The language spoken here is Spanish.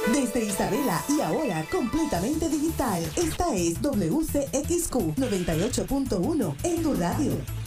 Desde Isabela y ahora completamente digital. Esta es WCXQ 98.1 en tu radio.